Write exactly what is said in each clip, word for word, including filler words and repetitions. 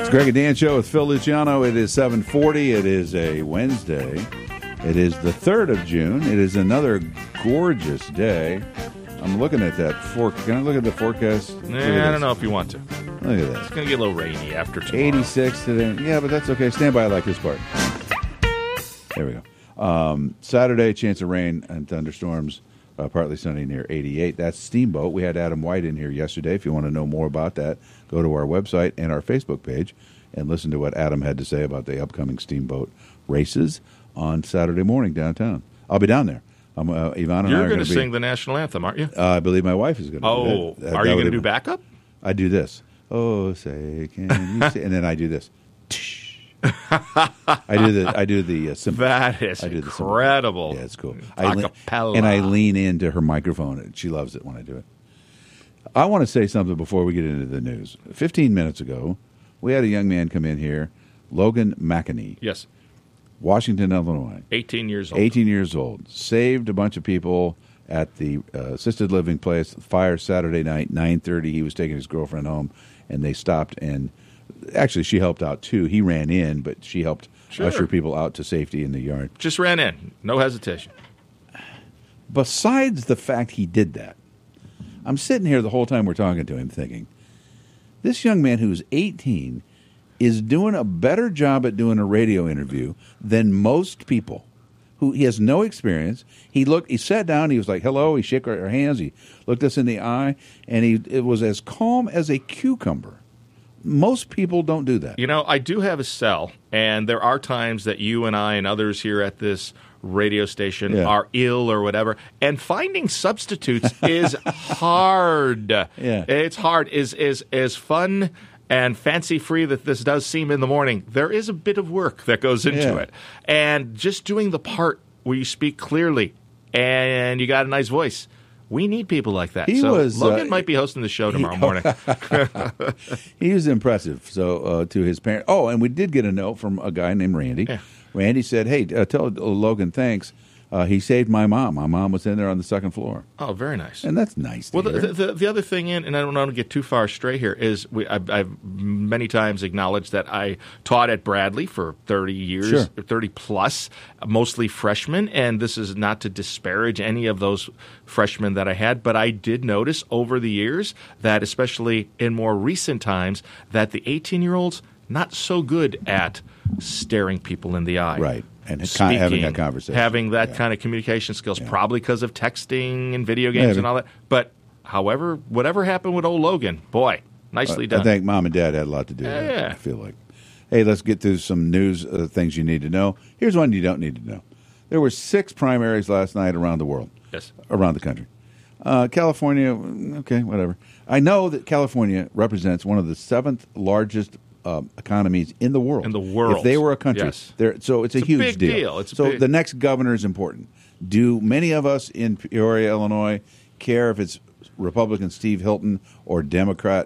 It's Greg and Dan Show with Phil Luciano. It is seven forty. It is a Wednesday. It is the third of June. It is another gorgeous day. I'm looking at that forecast. Can I look at the forecast? Nah, I don't know if you want to. Look at that. It's going to get a little rainy after tomorrow. eighty-six today. Yeah, but that's okay. Stand by. I like this part. There we go. Um, Saturday, chance of rain and thunderstorms. Uh, partly sunny near eighty-eight. That's Steamboat. We had Adam White in here yesterday. If you want to know more about that, go to our website and our Facebook page and listen to what Adam had to say about the upcoming Steamboat races on Saturday morning downtown. I'll be down there. Um, uh, Ivana and You're I are going to be, sing the national anthem, aren't you? Uh, I believe my wife is going to oh, do that. that are that you going to would- do backup? I do this. Oh, say, can you say? And then I do this. I do the I do the uh, cymbal. That is I do the cymbal. incredible. Yeah, it's cool. I lean, Acapella. and I lean into her microphone, and she loves it when I do it. I want to say something before we get into the news. Fifteen minutes ago, we had a young man come in here, Logan McEnany, Yes, Washington, Illinois, eighteen years old. eighteen years old, saved a bunch of people at the uh, assisted living place. Fire Saturday night, nine thirty. He was taking his girlfriend home, and they stopped and. Actually, she helped out, too. He ran in, but she helped Sure. usher people out to safety in the yard. Just ran in. No hesitation. Besides the fact he did that, I'm sitting here the whole time we're talking to him thinking, this young man who's eighteen is doing a better job at doing a radio interview than most people who he has no experience. He looked, he sat down, he was like, hello, he shook our hands, he looked us in the eye, and he it was as calm as a cucumber. Most people don't do that. You know, I do have a cell, and there are times that you and I and others here at this radio station Yeah. are ill or whatever, and finding substitutes is hard. Yeah. It's hard. Is is as fun and fancy-free that this does seem in the morning, there is a bit of work that goes into Yeah. it. And just doing the part where you speak clearly and you got a nice voice, we need people like that. He so was, Logan uh, might be hosting the show tomorrow morning. He was impressive. So uh, to his parents. Oh, and we did get a note from a guy named Randy. Yeah. Randy said, hey, uh, tell Logan thanks. Uh, he saved my mom. My mom was in there on the second floor. Oh, very nice. And that's nice to Well, the, hear. the, the other thing, in, and I don't want to get too far astray here, is we, I've, I've many times acknowledged that I taught at Bradley for thirty years, Sure. thirty plus, mostly freshmen, and this is not to disparage any of those freshmen that I had, but I did notice over the years that, especially in more recent times, that the eighteen-year-olds not so good at staring people in the eye. Right. And Speaking, having that conversation. having that Yeah. kind of communication skills, Yeah. probably because of texting and video games Maybe. and all that. But however, whatever happened with old Logan, boy, nicely done. I think mom and dad had a lot to do with it, Yeah. I feel like. Hey, let's get to some news, uh, things you need to know. Here's one you don't need to know. There were six primaries last night around the world, Yes. around the country. Uh, California, okay, whatever. I know that California represents one of the seventh largest um, economies in the world. In the world. If they were a country. Yes. they're- So it's a It's a huge big deal. It's a so big- the next governor is important. Do many of us in Peoria, Illinois, care if it's Republican Steve Hilton or Democrat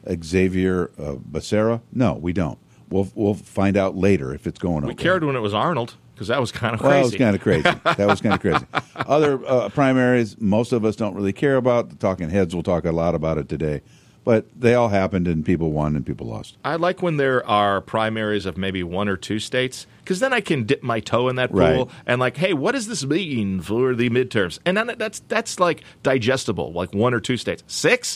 Xavier uh, Becerra? No, we don't. We'll we'll find out later if it's going We okay. cared when it was Arnold because that was kind of Well, crazy. that was kind of crazy. That was kind of crazy. Other uh, primaries, most of us don't really care about. The Talking Heads will talk a lot about it today. But they all happened, and people won and people lost. I like when there are primaries of maybe one or two states because then I can dip my toe in that pool Right. and like, hey, what does this mean for the midterms? And then that's that's like digestible, like one or two states. Six?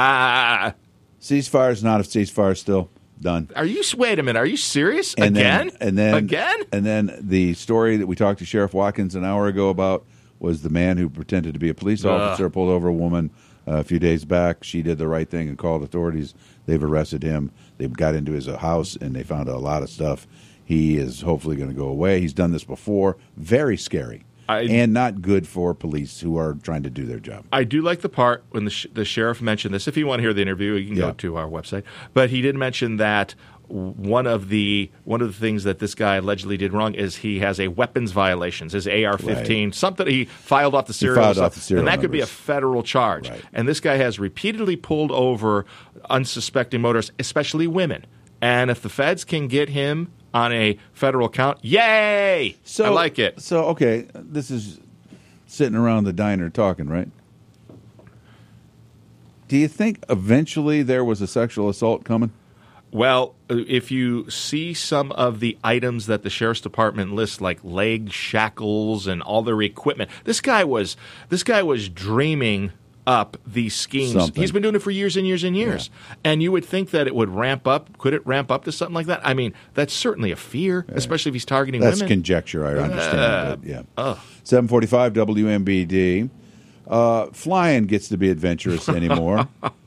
Ah, Ceasefire's not a ceasefire still. Done. are you? Wait a minute. Are you serious? And Again? Then, and then again? And then the story that we talked to Sheriff Watkins an hour ago about was the man who pretended to be a police Ugh. officer pulled over a woman uh, a few days back. She did the right thing and called authorities. They've arrested him. They got into his house and they found a lot of stuff. He is hopefully going to go away. He's done this before. Very scary. I- and not good for police who are trying to do their job. I do like the part when the, sh- the sheriff mentioned this. If you want to hear the interview, you can Yeah. go to our website. But he did mention that one of the one of the things that this guy allegedly did wrong is he has a weapons violations, his A R fifteen, Right. something he filed off the serial, filed stuff, off the serial and that could be a numbers. federal charge. Right. And this guy has repeatedly pulled over unsuspecting motorists, especially women. And if the feds can get him on a federal count, yay! So, I like it. So, okay, this is sitting around the diner talking, right? Do you think eventually there was a sexual assault coming? Well, if you see some of the items that the sheriff's department lists, like leg shackles and all their equipment, this guy was this guy was dreaming up these schemes. Something. He's been doing it for years and years and years. Yeah. And you would think that it would ramp up. Could it ramp up to something like that? I mean, that's certainly a fear, yeah. especially if he's targeting that's women. That's conjecture, I understand. Uh, but yeah. Uh. seven forty-five W M B D. Uh, flying gets to be adventurous anymore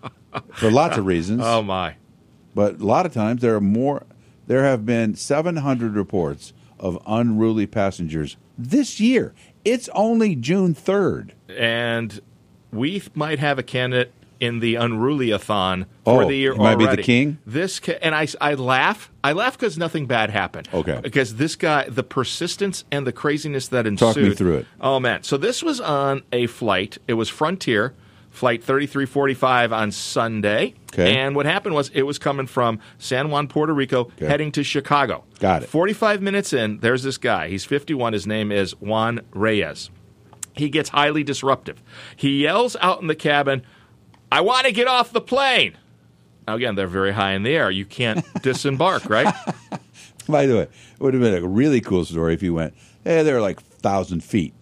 for lots of reasons. Oh, my. But a lot of times there are more. There have been seven hundred reports of unruly passengers this year. It's only June third. And we might have a candidate in the Unruly-a-thon for oh, the year he might already. be the king? This ca- and I, I laugh. I laugh because nothing bad happened. Okay. Because this guy, the persistence and the craziness that ensued. Talk me through it. Oh, man. So this was on a flight. It was Frontier, flight thirty-three forty-five on Sunday. Okay. And what happened was it was coming from San Juan, Puerto Rico, okay. heading to Chicago. Got it. forty-five minutes in, there's this guy. He's fifty-one. His name is Juan Reyes. He gets highly disruptive. He yells out in the cabin, "I want to get off the plane." Now, again, they're very high in the air. You can't disembark, right? By the way, it would have been a really cool story if you went, hey, they're like one thousand feet.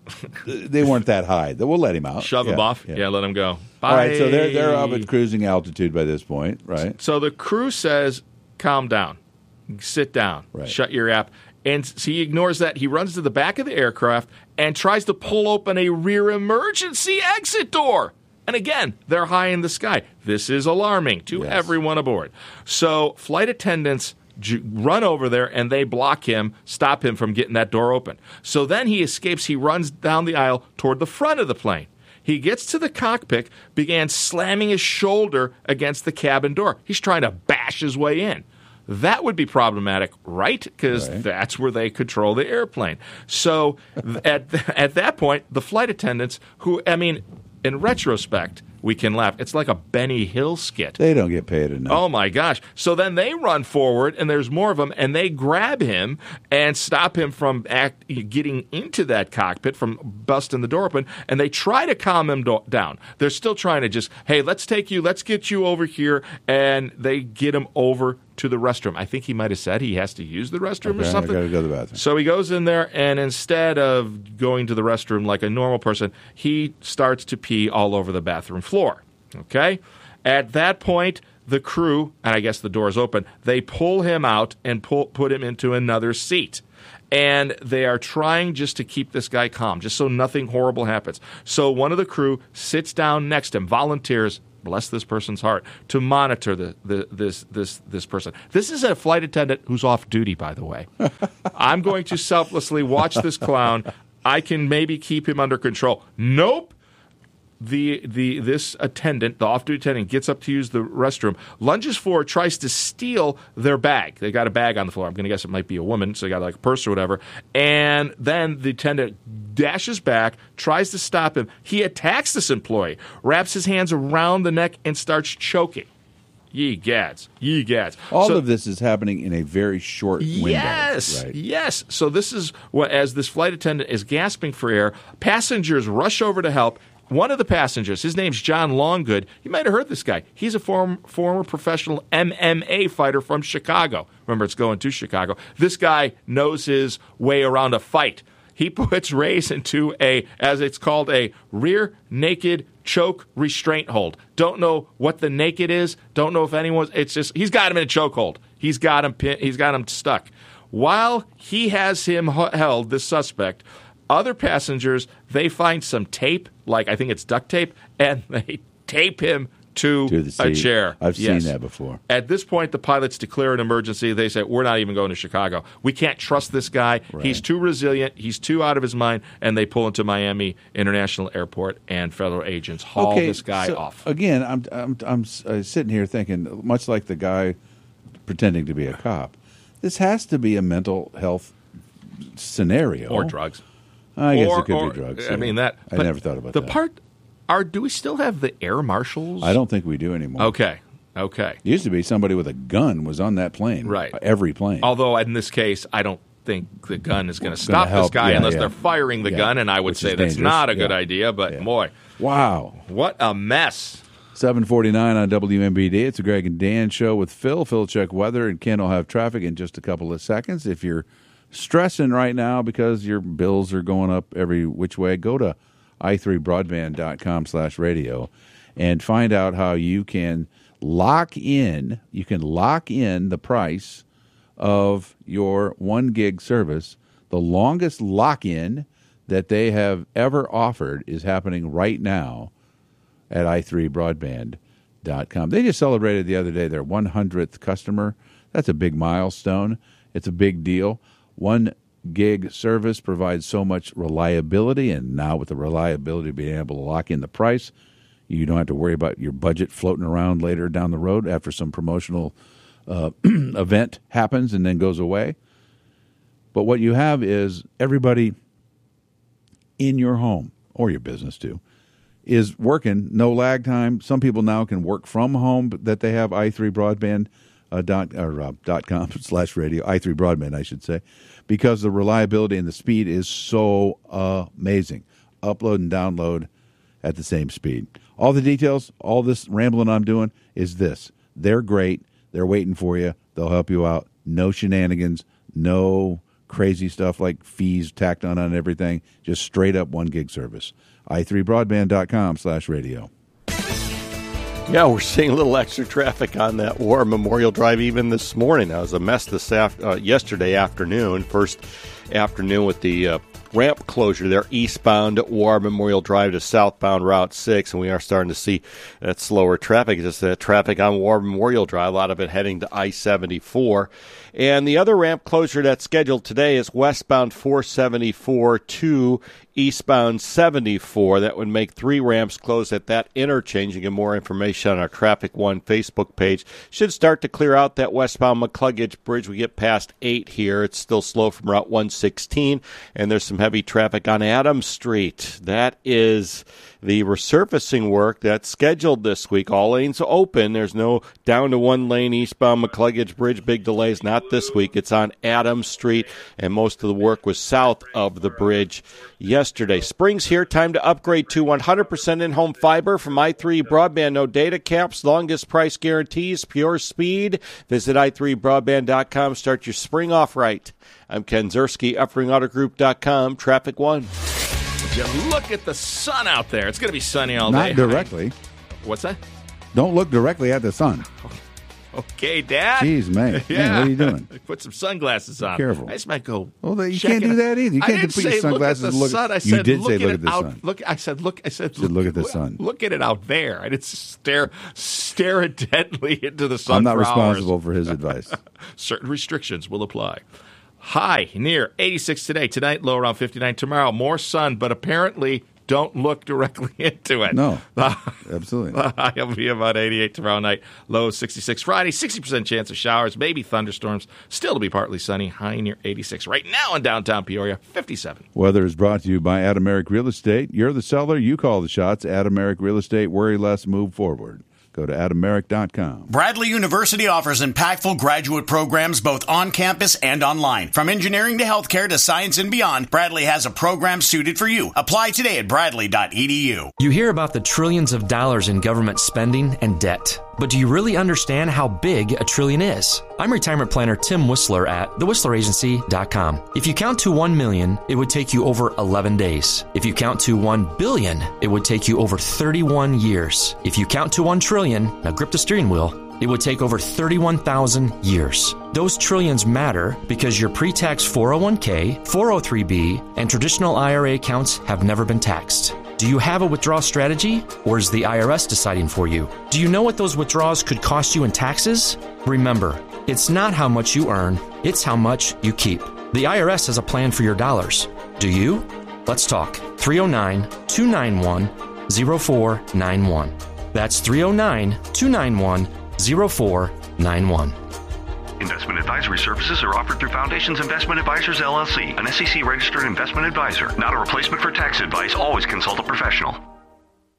They weren't that high. We'll let him out. Shove yeah, him off. Yeah. yeah, let him go. Bye. All right, so they're, they're up at cruising altitude by this point, right? So the crew says, calm down. Sit down. Right. Shut your app. And so he ignores that. He runs to the back of the aircraft and tries to pull open a rear emergency exit door. And again, they're high in the sky. This is alarming to yes. everyone aboard. So flight attendants j- run over there and they block him, stop him from getting that door open. So then he escapes. He runs down the aisle toward the front of the plane. He gets to the cockpit, began slamming his shoulder against the cabin door. He's trying to bash his way in. That would be problematic, right? Because right. that's where they control the airplane. So at at that point, the flight attendants, who, I mean, in retrospect, we can laugh. It's like a Benny Hill skit. They don't get paid enough. Oh, my gosh. So then they run forward, and there's more of them, and they grab him and stop him from act, getting into that cockpit, from busting the door open, and they try to calm him do- down. They're still trying to just, hey, let's take you, let's get you over here, and they get him over to the restroom. I think he might have said he has to use the restroom okay, or something. I got to go to the bathroom. So he goes in there, and instead of going to the restroom like a normal person, he starts to pee all over the bathroom floor. Okay? At that point, the crew, and I guess the door is open, they pull him out and pull, put him into another seat. And they are trying just to keep this guy calm, just so nothing horrible happens. So one of the crew sits down next to him, volunteers, bless this person's heart, to monitor the, the, this this this person. This is a flight attendant who's off duty, by the way. I'm going to selflessly watch this clown. I can maybe keep him under control. Nope. The the this attendant, the off-duty attendant, gets up to use the restroom, lunges forward, tries to steal their bag. They got a bag on the floor. I'm going to guess it might be a woman, so they got like a purse or whatever. And then the attendant dashes back, tries to stop him. He attacks this employee, wraps his hands around the neck, and starts choking. Ye gads. Ye gads. All so, of this is happening in a very short window. Yes. Right? Yes. So this is what, as this flight attendant is gasping for air, passengers rush over to help. One of the passengers, his name's John Longgood. You might have heard this guy. He's a form, former professional M M A fighter from Chicago. Remember, it's going to Chicago. This guy knows his way around a fight. He puts Reyes into a, as it's called, a rear naked choke restraint hold. Don't know what the naked is. Don't know if anyone's. It's just he's got him in a chokehold. He's got him. He's got him stuck. While he has him held, this suspect, other passengers, they find some tape, like I think it's duct tape, and they tape him to, to the a chair. I've yes. seen that before. At this point, the pilots declare an emergency. They say, we're not even going to Chicago. We can't trust this guy. Right. He's too resilient. He's too out of his mind. And they pull into Miami International Airport, and federal agents haul okay, this guy so off. Again, I'm, I'm, I'm uh, sitting here thinking, much like the guy pretending to be a cop, this has to be a mental health scenario. Or drugs. I guess or, it could or, be drugs. I yeah. mean, that. I never thought about the that. The part, are, do we still have the air marshals? I don't think we do anymore. Okay. Okay. It used to be somebody with a gun was on that plane. Right. Every plane. Although in this case, I don't think the gun is going to stop help. this guy Yeah, unless yeah. they're firing the Yeah. gun, and I would Which say is that's dangerous. not a good Yeah. idea, but Yeah. boy. Wow. What a mess. seven forty-nine on W M B D. It's a Greg and Dan show with Phil. Phil check weather, and Ken will have traffic in just a couple of seconds. If you're stressing right now because your bills are going up every which way, go to i three broadband dot com slash radio and find out how you can lock in, you can lock in the price of your one gig service. The longest lock-in that they have ever offered is happening right now at i three broadband dot com. They just celebrated the other day their one hundredth customer. That's a big milestone. It's a big deal. One gig service provides so much reliability, and now with the reliability of being able to lock in the price, you don't have to worry about your budget floating around later down the road after some promotional uh, event happens and then goes away. But what you have is everybody in your home, or your business too, is working, no lag time. Some people now can work from home, but that they have i three broadband uh, dot, or, uh, dot com slash radio, i three broadband, I should say, because the reliability and the speed is so amazing. Upload and download at the same speed. All the details, all this rambling I'm doing is this. They're great. They're waiting for you. They'll help you out. No shenanigans, no crazy stuff like fees tacked on on everything. Just straight up one gig service. i three broadband dot com slash radio. Yeah, we're seeing a little extra traffic on that War Memorial Drive even this morning. That was a mess this af- uh, yesterday afternoon, first afternoon with the uh, ramp closure there eastbound War Memorial Drive to southbound Route six, and we are starting to see that slower traffic, just that traffic on War Memorial Drive, a lot of it heading to I seventy-four. And the other ramp closure that's scheduled today is westbound four seventy-four to eastbound seventy-four. That would make three ramps close at that interchange. You get more information on our Traffic One Facebook page. Should start to clear out that westbound McCluggage Bridge. We get past eight here. It's still slow from Route one sixteen, and there's some heavy traffic on Adams Street. That is the resurfacing work that's scheduled this week. All lanes open. There's no down to one lane eastbound McCluggage Bridge. Big delays not this week. It's on Adams Street, and most of the work was south of the bridge yesterday. Spring's here. Time to upgrade to one hundred percent in-home fiber from i three Broadband. No data caps, longest price guarantees, pure speed. Visit i three broadband dot com. Start your spring off right. I'm Ken Zerski, uppering auto group dot com, Traffic One. You look at the sun out there. It's going to be sunny all Not day. Not directly. What's that? Don't look directly at the sun. Okay, Dad. Jeez, man. Yeah. Man, what are you doing? Put some sunglasses on. Be careful. I just might go. Well, you can't do that either. You can't just put your sunglasses look at the and look. sun. I you said, did look say at look it at the out, sun. Look, I said look. I said look, look at the sun. Look at it out there. I didn't stare stare intently into the sun. I'm not for responsible hours. for his advice. Certain restrictions will apply. High near eighty-six today. Tonight, low around fifty-nine. Tomorrow, more sun, but apparently don't look directly into it. No, absolutely not. The high will be about eighty-eight tomorrow night. Low sixty-six Friday. sixty percent chance of showers, maybe thunderstorms. Still to be partly sunny. High near eighty-six. Right now in downtown Peoria, fifty-seven. Weather is brought to you by Adam Merrick Real Estate. You're the seller. You call the shots. Adam Merrick Real Estate. Worry less. Move forward. Go to adam merrick dot com. Bradley University offers impactful graduate programs both on campus and online. From engineering to healthcare to science and beyond, Bradley has a program suited for you. Apply today at bradley dot e d u. You hear about the trillions of dollars in government spending and debt. But do you really understand how big a trillion is? I'm retirement planner Tim Whistler at the whistler agency dot com. If you count to one million, it would take you over eleven days. If you count to one billion, it would take you over thirty-one years. If you count to one trillion, now grip the steering wheel, it would take over thirty-one thousand years. Those trillions matter because your pre-tax four oh one k, four oh three b, and traditional I R A accounts have never been taxed. Do you have a withdrawal strategy, or is the I R S deciding for you? Do you know what those withdrawals could cost you in taxes? Remember, it's not how much you earn, it's how much you keep. The I R S has a plan for your dollars. Do you? Let's talk. three oh nine, two nine one, oh four nine one. That's three oh nine, two nine one, oh four nine one. Investment advisory services are offered through Foundations Investment Advisors, L L C, an S E C-registered investment advisor. Not a replacement for tax advice. Always consult a professional.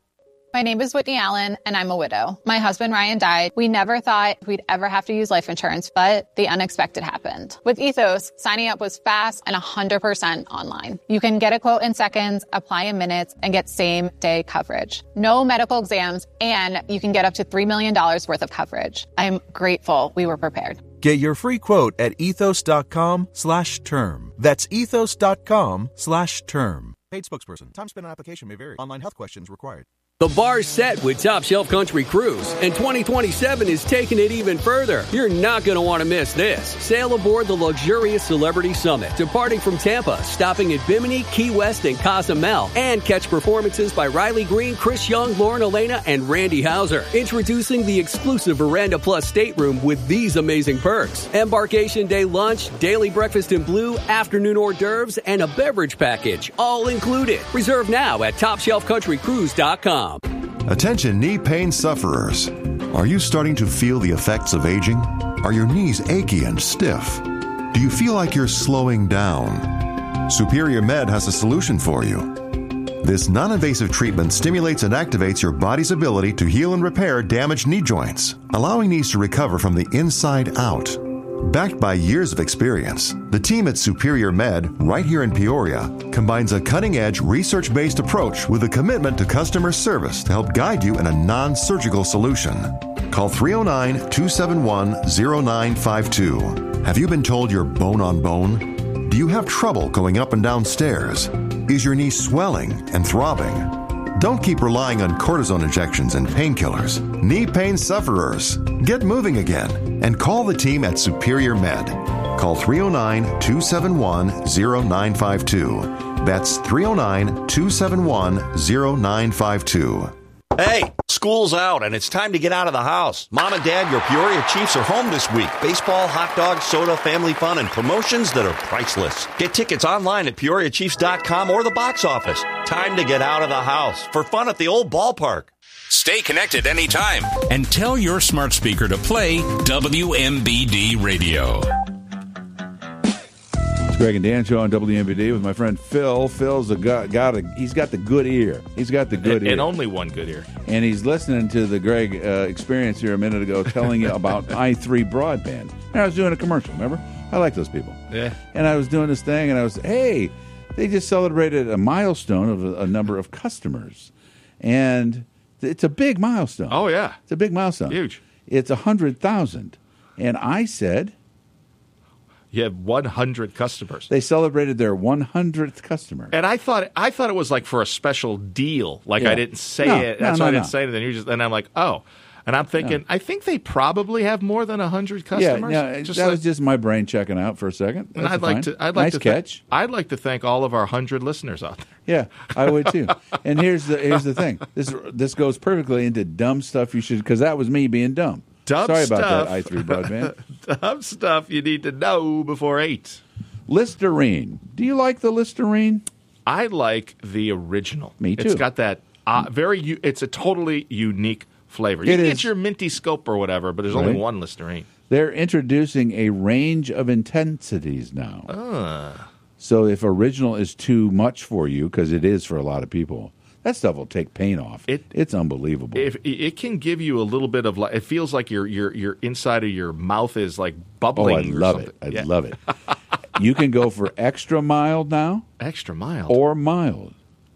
My name is Whitney Allen, and I'm a widow. My husband, Ryan, died. We never thought we'd ever have to use life insurance, but the unexpected happened. With Ethos, signing up was fast and one hundred percent online. You can get a quote in seconds, apply in minutes, and get same-day coverage. No medical exams, and you can get up to three million dollars worth of coverage. I'm grateful we were prepared. Get your free quote at ethos.com slash term. That's ethos.com slash term. Paid spokesperson. Time spent on application may vary. Online health questions required. The bar's set with Top Shelf Country Cruise, and twenty twenty-seven is taking it even further. You're not going to want to miss this. Sail aboard the luxurious Celebrity Summit, departing from Tampa, stopping at Bimini, Key West, and Cozumel, and catch performances by Riley Green, Chris Young, Lauren Elena, and Randy Hauser. Introducing the exclusive Veranda Plus stateroom with these amazing perks. Embarkation day lunch, daily breakfast in blue, afternoon hors d'oeuvres, and a beverage package, all included. Reserve now at top shelf country cruise dot com. Attention knee pain sufferers. Are you starting to feel the effects of aging? Are your knees achy and stiff? Do you feel like you're slowing down? Superior Med has a solution for you. This non-invasive treatment stimulates and activates your body's ability to heal and repair damaged knee joints, allowing knees to recover from the inside out. Backed by years of experience, the team at Superior Med, right here in Peoria, combines a cutting-edge, research-based approach with a commitment to customer service to help guide you in a non-surgical solution. Call three oh nine, two seven one, oh nine five two. Have you been told you're bone on bone? Do you have trouble going up and down stairs? Is your knee swelling and throbbing? Don't keep relying on cortisone injections and painkillers. Knee pain sufferers, get moving again and call the team at Superior Med. Call three oh nine, two seven one, oh nine five two. That's three oh nine, two seven one, oh nine five two. Hey, school's out and it's time to get out of the house. Mom and Dad, your Peoria Chiefs are home this week. Baseball, hot dogs, soda, family fun, and promotions that are priceless. Get tickets online at peoria chiefs dot com or the box office. Time to get out of the house for fun at the old ballpark. Stay connected anytime and tell your smart speaker to play W M B D Radio. Greg and Dan show on W M B D with my friend Phil. Phil's a got, got a he's got the good ear. He's got the good and, ear, and only one good ear. And he's listening to the Greg uh, experience here a minute ago, telling you about i three broadband. And I was doing a commercial. Remember, I like those people. Yeah. And I was doing this thing, and I was hey, they just celebrated a milestone of a, a number of customers, and it's a big milestone. Oh yeah, it's a big milestone. Huge. It's a hundred thousand, and I said. You had one hundred customers. They celebrated their one hundredth customer. And I thought I thought it was like for a special deal. Like yeah. I didn't say no, it. No, That's no, why I no. didn't say it. And, you just, and I'm like, oh. And I'm thinking, no. I think they probably have more than one hundred customers. Yeah, no, just that like, was just my brain checking out for a second. And That's I'd like fine. to. I'd like nice to catch. Th- I'd like to thank all of our one hundred listeners out there. Yeah, I would too. And here's the here's the thing. This this goes perfectly into dumb stuff you should, because that was me being dumb. Dumb Sorry stuff. about that, i three broadband. Dumb stuff you need to know before eight. Listerine. Do you like the Listerine? I like the original. Me too. It's got that uh, very. U- it's a totally unique flavor. You It can is. get your minty scope or whatever, but there's Right. only one Listerine. They're introducing a range of intensities now. Uh. So if original is too much for you, because it is for a lot of people, that stuff will take pain off. It, it's unbelievable. If it can give you a little bit of, like, it feels like your your your inside of your mouth is like bubbling. Oh, I love or it. I yeah. love it. You can go for extra mild now. Extra mild or mild.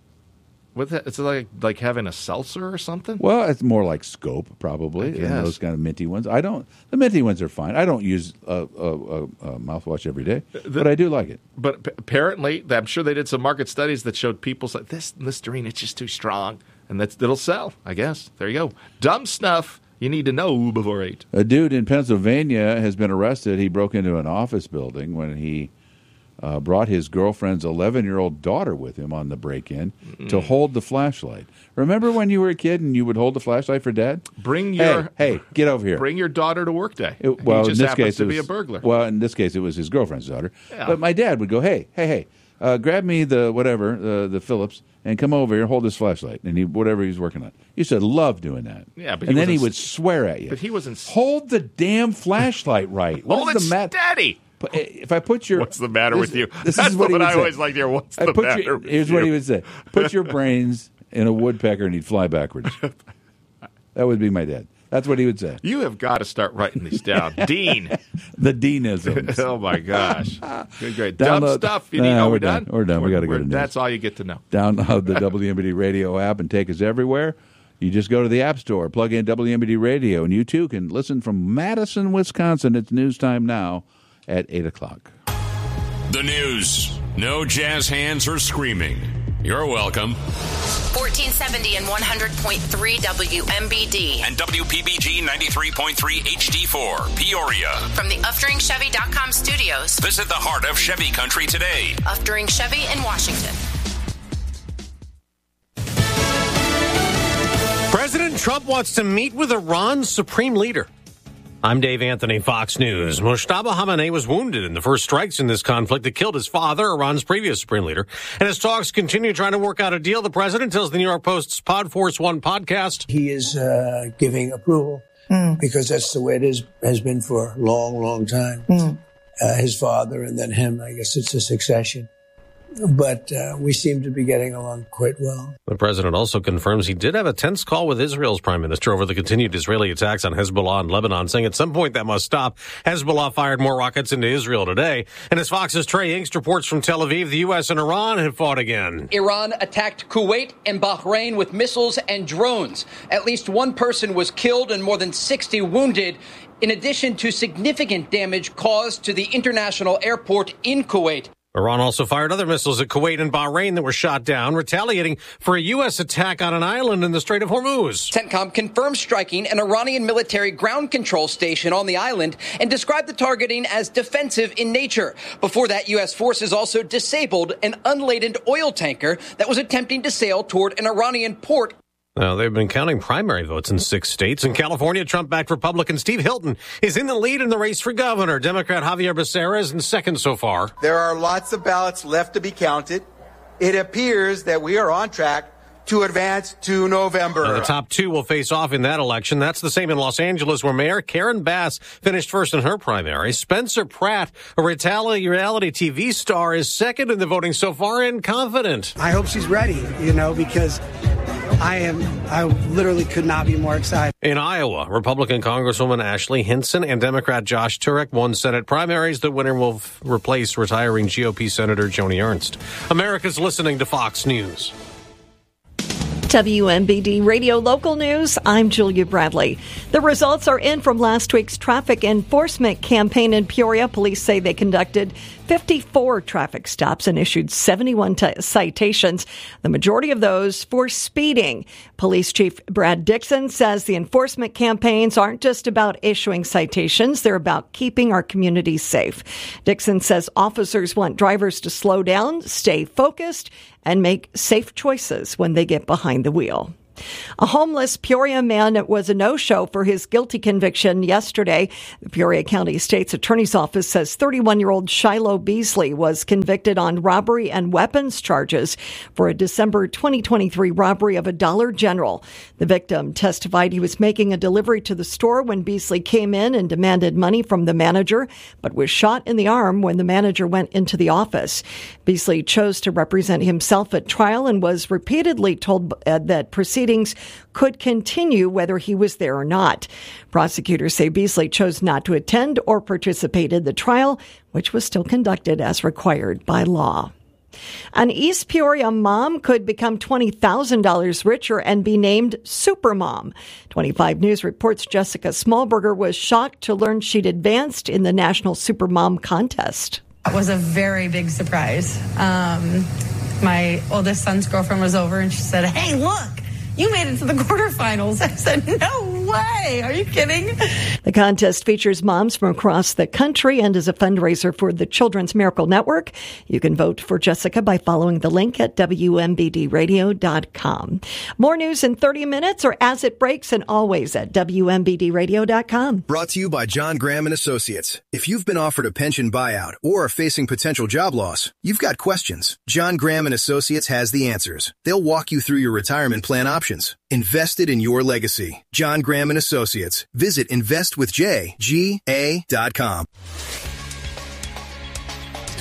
With that, it's like like having a seltzer or something. Well, it's more like Scope, probably, and guess. those kind of minty ones. I don't. The minty ones are fine. I don't use a, a, a, a mouthwash every day, The- but I do like it. But p- apparently, I'm sure they did some market studies that showed people like this Listerine. It's just too strong, and that's it'll sell. I guess. There you go. Dumb stuff you need to know before eight. A dude in Pennsylvania has been arrested. He broke into an office building when he uh, brought his girlfriend's eleven-year-old daughter with him on the break-in Mm-mm. to hold the flashlight. Remember when you were a kid and you would hold the flashlight for Dad? Bring your hey, hey get over here. Bring your daughter to work day. It, well, he just in this happens case, to it be was, a burglar. Well, in this case, it was his girlfriend's daughter. Yeah. But my dad would go, "Hey, hey, hey, uh, grab me the whatever, uh, the Phillips, and come over here, hold this flashlight, and he whatever he's working on." You said love doing that. Yeah, but and he then he wasn't- would swear at you. But he wasn't. Hold the damn flashlight right. What Hold is it the mat- steady. But if I put your What's the matter this- with you? This That's is what, he what would I say. always like to hear. What's I the put matter your- with Here's you? what he would say: Put your brains in a woodpecker and he'd fly backwards. That would be my dad. That's what he would say. You have got to start writing these down. Dean. The Deanisms. Oh, my gosh. Good, great. Download, Dumb stuff. You need, nah, oh, we're we're done. done? We're done. We got to go to news. That's all you get to know. Download the W M B D Radio app and take us everywhere. You just go to the App Store, plug in W M B D Radio, and you too can listen from Madison, Wisconsin. It's news time now at eight o'clock. The news. No jazz hands or screaming. You're welcome. fourteen seventy and one hundred point three W M B D. And W P B G ninety-three point three H D four, Peoria. From the Uftering Chevy dot com studios. Visit the heart of Chevy country today. Uftering Chevy in Washington. President Trump wants to meet with Iran's supreme leader. I'm Dave Anthony, Fox News. Mojtaba Khamenei was wounded in the first strikes in this conflict that killed his father, Iran's previous supreme leader. And as talks continue trying to work out a deal, the president tells the New York Post's Pod Force One podcast. He is uh, giving approval mm. because that's the way it is, has been for a long, long time. Mm. Uh, his father and then him, I guess it's a succession. But uh, we seem to be getting along quite well. The president also confirms he did have a tense call with Israel's prime minister over the continued Israeli attacks on Hezbollah and Lebanon, saying at some point that must stop. Hezbollah fired more rockets into Israel today. And as Fox's Trey Inkst reports from Tel Aviv, the U S and Iran have fought again. Iran attacked Kuwait and Bahrain with missiles and drones. At least one person was killed and more than sixty wounded, in addition to significant damage caused to the international airport in Kuwait. Iran also fired other missiles at Kuwait and Bahrain that were shot down, retaliating for a U S attack on an island in the Strait of Hormuz. CENTCOM confirmed striking an Iranian military ground control station on the island and described the targeting as defensive in nature. Before that, U S forces also disabled an unladen oil tanker that was attempting to sail toward an Iranian port. Now, they've been counting primary votes in six states. In California, Trump-backed Republican Steve Hilton is in the lead in the race for governor. Democrat Javier Becerra is in second so far. There are lots of ballots left to be counted. It appears that we are on track to advance to November. Now, the top two will face off in that election. That's the same in Los Angeles, where Mayor Karen Bass finished first in her primary. Spencer Pratt, a reality T V star, is second in the voting so far and confident. I hope she's ready, you know, because I am, I literally could not be more excited. In Iowa, Republican Congresswoman Ashley Hinson and Democrat Josh Turek won Senate primaries. The winner will f- replace retiring G O P Senator Joni Ernst. America's listening to Fox News. W M B D Radio Local News, I'm Julia Bradley. The results are in from last week's traffic enforcement campaign in Peoria. Police say they conducted fifty-four traffic stops and issued seventy-one t- citations, the majority of those for speeding. Police Chief Brad Dixon says the enforcement campaigns aren't just about issuing citations, they're about keeping our communities safe. Dixon says officers want drivers to slow down, stay focused, and make safe choices when they get behind the wheel. A homeless Peoria man was a no-show for his guilty conviction yesterday. The Peoria County State's Attorney's Office says thirty-one-year-old Shiloh Beasley was convicted on robbery and weapons charges for a December twenty twenty-three robbery of a Dollar General. The victim testified he was making a delivery to the store when Beasley came in and demanded money from the manager, but was shot in the arm when the manager went into the office. Beasley chose to represent himself at trial and was repeatedly told uh, that proceedings could continue whether he was there or not. Prosecutors say Beasley chose not to attend or participate in the trial, which was still conducted as required by law. An East Peoria mom could become twenty thousand dollars richer and be named Supermom. twenty-five News reports Jessica Smallberger was shocked to learn she'd advanced in the National Supermom contest. It was a very big surprise. Um, my oldest son's girlfriend was over and she said, "Hey, look, you made it to the quarterfinals." I said, "No way. Are you kidding?" The contest features moms from across the country and is a fundraiser for the Children's Miracle Network. You can vote for Jessica by following the link at W M B D radio dot com. More news in thirty minutes or as it breaks, and always at W M B D radio dot com. Brought to you by John Graham and Associates. If you've been offered a pension buyout or are facing potential job loss, you've got questions. John Graham and Associates has the answers. They'll walk you through your retirement plan options. Invested in your legacy. John Graham and Associates. Visit invest with j g a dot com.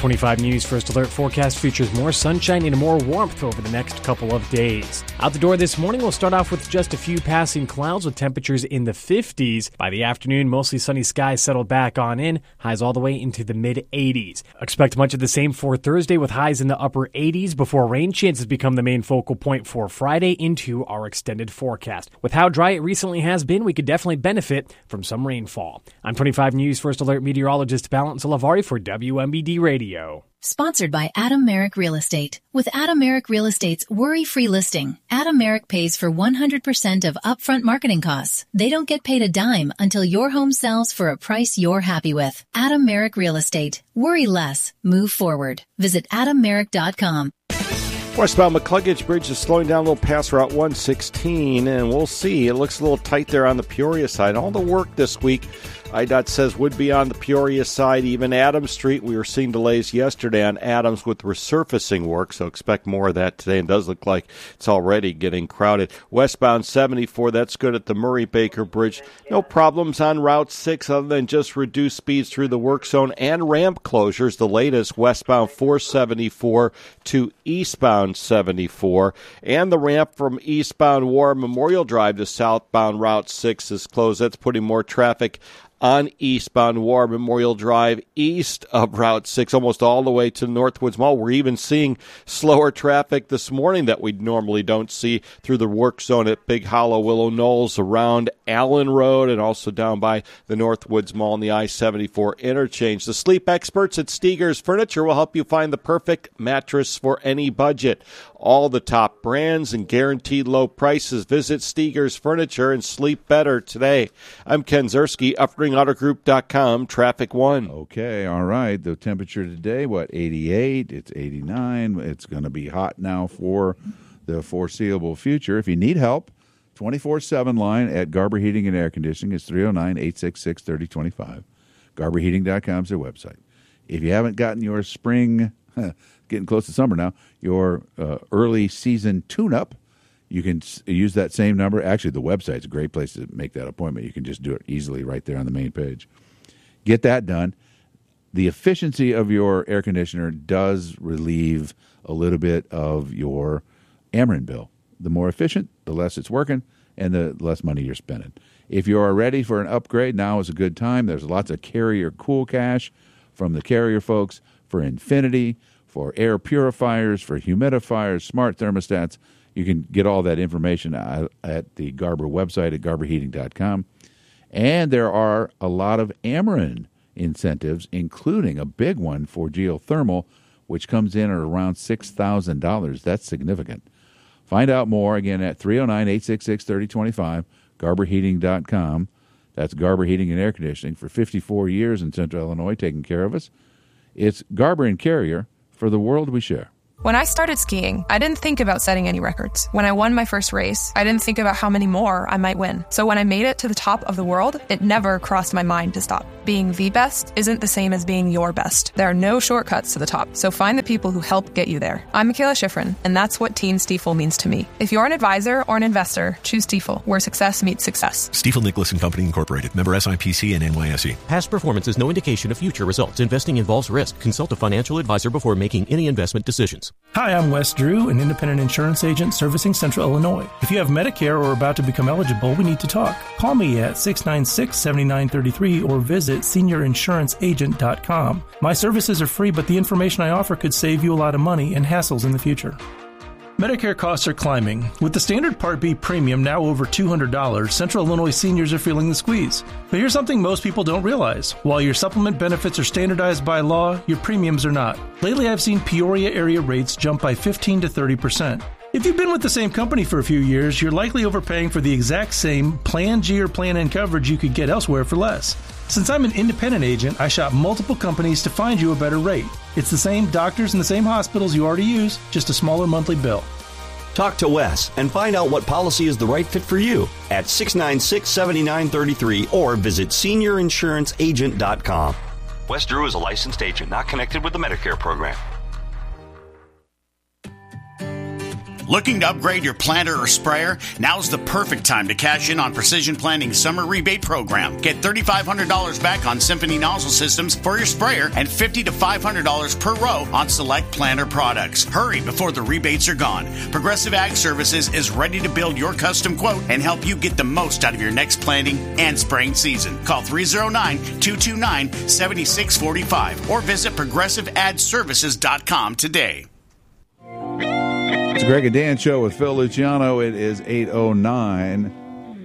twenty-five News First Alert forecast features more sunshine and more warmth over the next couple of days. Out the door this morning, we'll start off with just a few passing clouds with temperatures in the fifties. By the afternoon, mostly sunny skies settle back on in, highs all the way into the mid-eighties. Expect much of the same for Thursday with highs in the upper eighties before rain chances become the main focal point for Friday into our extended forecast. With how dry it recently has been, we could definitely benefit from some rainfall. I'm twenty-five News First Alert meteorologist Valence Lavari for W M B D Radio. Sponsored by Adam Merrick Real Estate. With Adam Merrick Real Estate's worry-free listing, Adam Merrick pays for one hundred percent of upfront marketing costs. They don't get paid a dime until your home sells for a price you're happy with. Adam Merrick Real Estate. Worry less. Move forward. Visit adam merrick dot com. Westbound McCluggage Bridge is slowing down a little past Route one sixteen, and we'll see. It looks a little tight there on the Peoria side. All the work this week, I D O T says, would be on the Peoria side. Even Adams Street, we were seeing delays yesterday on Adams with resurfacing work, so expect more of that today. It does look like it's already getting crowded. Westbound seventy-four, that's good at the Murray-Baker Bridge. No problems on Route six other than just reduced speeds through the work zone and ramp closures. The latest, westbound four seventy-four to eastbound seventy-four. And the ramp from eastbound War Memorial Drive to southbound Route six is closed. That's putting more traffic on eastbound War Memorial Drive east of Route six, almost all the way to Northwoods Mall. We're even seeing slower traffic this morning that we normally don't see through the work zone at Big Hollow, Willow Knolls, around Allen Road, and also down by the Northwoods Mall and the I seventy-four interchange. The sleep experts at Steger's Furniture will help you find the perfect mattress for any budget. All the top brands and guaranteed low prices. Visit Steger's Furniture and sleep better today. I'm Ken Zerski, Uppering Auto Group dot com, Traffic One. Okay, all right. The temperature today, what, eighty-eight? It's eighty-nine. It's going to be hot now for the foreseeable future. If you need help, twenty-four seven line at Garber Heating and Air Conditioning is three oh nine, eight six six, three oh two five. Garber Heating dot com is their website. If you haven't gotten your spring, getting close to summer now, your uh, early season tune-up, you can s- use that same number. Actually, the website's a great place to make that appointment. You can just do it easily right there on the main page. Get that done. The efficiency of your air conditioner does relieve a little bit of your Ameren bill. The more efficient, the less it's working, and the less money you're spending. If you are ready for an upgrade, now is a good time. There's lots of Carrier Cool Cash from the Carrier folks for Infinity, for air purifiers, for humidifiers, smart thermostats. You can get all that information at the Garber website at Garber Heating dot com. And there are a lot of Ameren incentives, including a big one for geothermal, which comes in at around six thousand dollars. That's significant. Find out more, again, at three oh nine, eight six six, three oh two five, Garber Heating dot com. That's Garber Heating and Air Conditioning for fifty-four years in Central Illinois, taking care of us. It's Garber and Carrier for the world we share. When I started skiing, I didn't think about setting any records. When I won my first race, I didn't think about how many more I might win. So when I made it to the top of the world, it never crossed my mind to stop. Being the best isn't the same as being your best. There are no shortcuts to the top, so find the people who help get you there. I'm Michaela Schifrin, and that's what Team Stiefel means to me. If you're an advisor or an investor, choose Stiefel, where success meets success. Stiefel Nicholas and Company Incorporated, member S I P C and N Y S E. Past performance is no indication of future results. Investing involves risk. Consult a financial advisor before making any investment decisions. Hi, I'm Wes Drew, an independent insurance agent servicing Central Illinois. If you have Medicare or are about to become eligible, we need to talk. Call me at six nine six, seven nine three three or visit senior insurance agent dot com. My services are free, but the information I offer could save you a lot of money and hassles in the future. Medicare costs are climbing. With the standard Part B premium now over two hundred dollars, Central Illinois seniors are feeling the squeeze. But here's something most people don't realize. While your supplement benefits are standardized by law, your premiums are not. Lately, I've seen Peoria area rates jump by fifteen to thirty percent. If you've been with the same company for a few years, you're likely overpaying for the exact same Plan G or Plan N coverage you could get elsewhere for less. Since I'm an independent agent, I shop multiple companies to find you a better rate. It's the same doctors and the same hospitals you already use, just a smaller monthly bill. Talk to Wes and find out what policy is the right fit for you at six nine six, seven nine three three or visit senior insurance agent dot com. Wes Drew is a licensed agent not connected with the Medicare program. Looking to upgrade your planter or sprayer? Now's the perfect time to cash in on Precision Planting's summer rebate program. Get three thousand five hundred dollars back on Symphony nozzle systems for your sprayer and fifty to five hundred dollars per row on select planter products. Hurry before the rebates are gone. Progressive Ag Services is ready to build your custom quote and help you get the most out of your next planting and spraying season. Call three oh nine, two two nine, seven six four five or visit progressive ad services dot com today. It's the Greg and Dan Show with Phil Luciano. It is eight oh nine.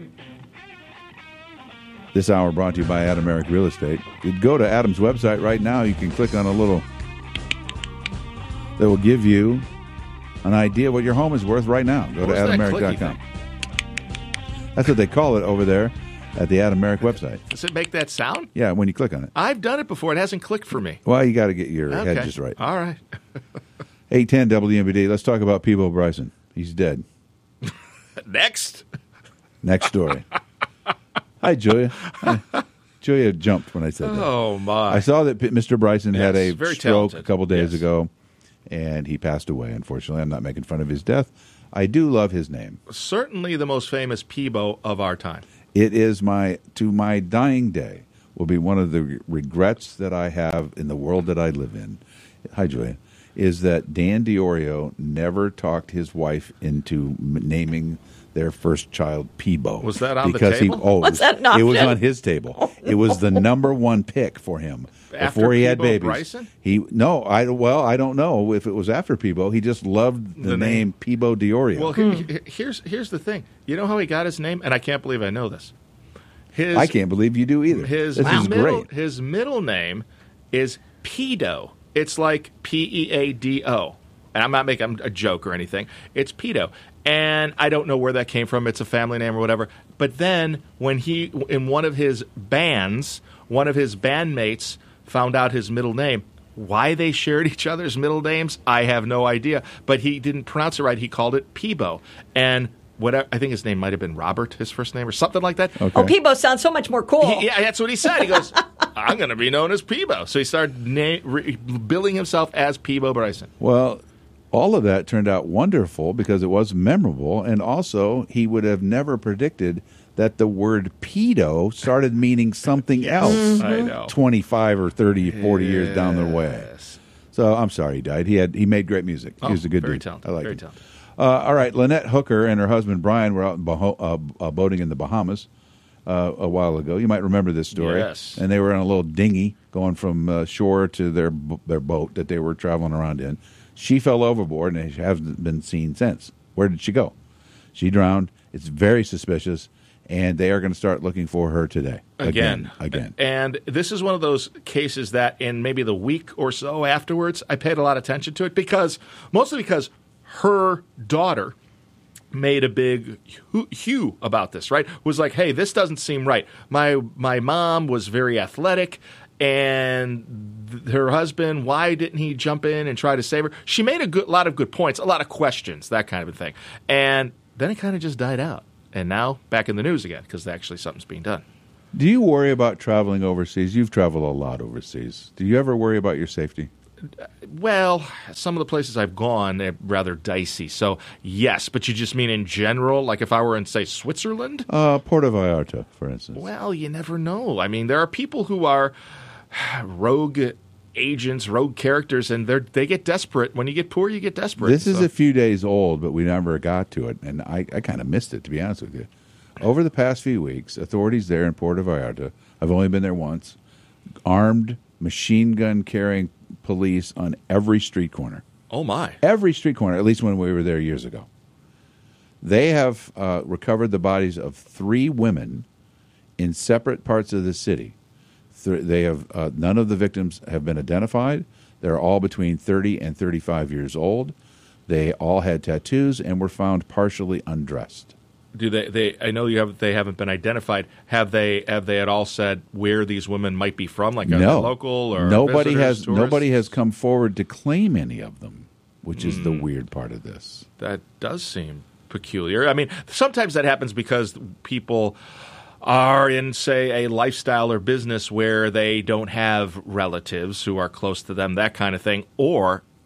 This hour brought to you by Adam Merrick Real Estate. You'd go to Adam's website right now. You can click on a little that will give you an idea what your home is worth right now. Go What to was that adam merrick dot com. That's what they call it over there at the Adam Merrick website. Does it make that sound? Yeah, when you click on it. I've done it before. It hasn't clicked for me. Well, you got to get your Okay. head just right. All right. eight ten W M B D. Let's talk about Peebo Bryson. He's dead. Next. Next story. Hi, Julia. Hi. Julia jumped when I said that. Oh, my. I saw that P- Mister Bryson had Yes, a very stroke talented. a couple days Yes. ago, and he passed away, unfortunately. I'm not making fun of his death. I do love his name. Certainly the most famous Peebo of our time. It is my, to my dying day, will be one of the re- regrets that I have in the world that I live in. Hi, Julia. Is that Dan DiOrio never talked his wife into m- naming their first child Peebo. Was that on the because table? He, oh, Was it was, that an it was option? on his table. It was the number one pick for him After before he had Peebo babies. Bryson? He no, I well, I don't know if it was after Peebo. He just loved the, The name, name. Peebo DiOrio. Well, he- he- here's here's the thing. You know how he got his name? And I can't believe I know this. His, I can't believe you do either. His this is middle, great. His middle name is Pedo. It's like P E A D O. And I'm not making a joke or anything. It's Pedo. And I don't know where that came from. It's a family name or whatever. But then when he, in one of his bands, one of his bandmates found out his middle name. Why they shared each other's middle names, I have no idea. But he didn't pronounce it right. He called it Peebo. And whatever, I think his name might have been Robert, his first name, or something like that. Oh, Peebo sounds so much more cool. He- yeah, that's what he said. He goes, I'm going to be known as Peebo. So he started na- re- billing himself as Peebo Bryson. Well, all of that turned out wonderful because it was memorable, and also he would have never predicted that the word pedo started meaning something else Mhm. I know. twenty-five or thirty, forty years down the way. So I'm sorry he died. He had he made great music. Oh, he was a good very dude. talented, I like very him. talented. Uh, all right, Lynette Hooker and her husband Brian were out in Baho- uh, uh, boating in the Bahamas uh, a while ago. You might remember this story. Yes. And they were in a little dinghy going from uh, shore to their b- their boat that they were traveling around in. She fell overboard and she hasn't been seen since. Where did she go? She drowned. It's very suspicious, and they are going to start looking for her today. Again. Again. And this is one of those cases that in maybe the week or so afterwards, I paid a lot of attention to it because, mostly because her daughter made a big hu- hue about this, right? Was like, hey, this doesn't seem right. My my mom was very athletic, and th- her husband, why didn't he jump in and try to save her? She made a good, lot of good points, a lot of questions, that kind of a thing. And then it kind of just died out. And now back in the news again because actually something's being done. Do you worry about traveling overseas? You've traveled a lot overseas. Do you ever worry about your safety? Well, some of the places I've gone are rather dicey. So, yes, but you just mean in general? Like if I were in, say, Switzerland? Uh, Puerto Vallarta, for instance. Well, you never know. I mean, there are people who are rogue agents, rogue characters, and they they get desperate. When you get poor, you get desperate. This is So- a few days old, but we never got to it, and I, I kind of missed it, to be honest with you. Over the past few weeks, authorities there in Puerto Vallarta, I've only been there once, armed, machine gun carrying police on every street corner. Oh, my. Every street corner, at least when we were there years ago. They have uh, recovered the bodies of three women in separate parts of the city. Th- they have uh, none of the victims have been identified. They're all between thirty and thirty-five years old. They all had tattoos and were found partially undressed. Do they? They? I know you have. They haven't been identified. Have they? Have they at all said where these women might be from? Like are no, they local or nobody visitors, has tourists? nobody has come forward to claim any of them, which is the Mm. weird part of this. That does seem peculiar. I mean, sometimes that happens because people are in, say, a lifestyle or business where they don't have relatives who are close to them, that kind of thing, or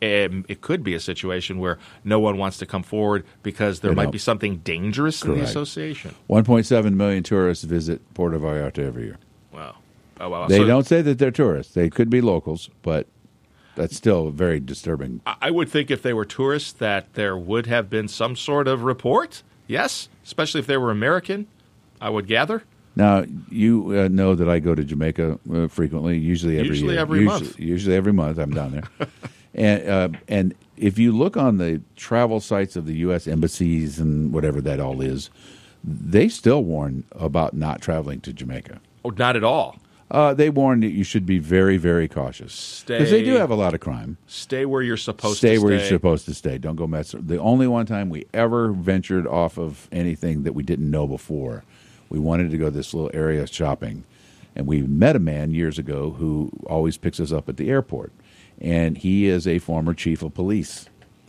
um, it could be a situation where no one wants to come forward because there They might don't. be something dangerous in the Correct. association. one point seven million tourists visit Puerto Vallarta every year. Wow. Oh, wow. They So don't say that they're tourists. They could be locals, but that's still very disturbing. I I would think if they were tourists that there would have been some sort of report. Yes, especially if they were American, I would gather. Now, you uh, know that I go to Jamaica uh, frequently, usually every Usually year. every usually, month. Usually every month I'm down there. and uh, and if you look on the travel sites of the U S embassies and whatever that all is, they still warn about not traveling to Jamaica. Oh, not at all. Uh, they warn that you should be very, very cautious. Because they do have a lot of crime. Stay where you're supposed stay to where stay. you're supposed to stay. Don't go mess. The only one time we ever ventured off of anything that we didn't know before, we wanted to go to this little area shopping, and we met a man years ago who always picks us up at the airport, and he is a former chief of police,